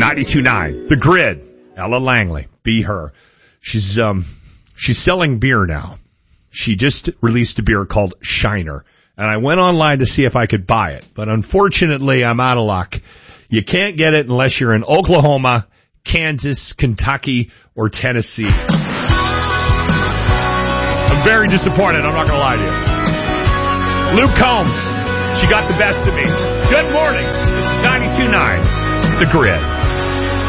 92.9, The Grid. Ella Langley, be her. She's selling beer now. She just released a beer called Shiner. And I went online to see if I could buy it. But unfortunately, I'm out of luck. You can't get it unless you're in Oklahoma, Kansas, Kentucky, or Tennessee. I'm very disappointed. I'm not going to lie to you. Luke Combs. She got the best of me. Good morning. This is 92.9, The Grid.